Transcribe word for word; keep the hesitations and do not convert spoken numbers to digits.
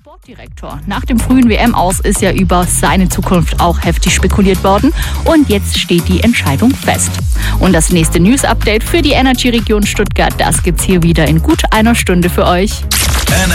Sportdirektor. Nach dem frühen W M-Aus ist ja über seine Zukunft auch heftig spekuliert worden und jetzt steht die Entscheidung fest. Und das nächste News-Update für die Energy-Region Stuttgart, das gibt's hier wieder in gut einer Stunde für euch.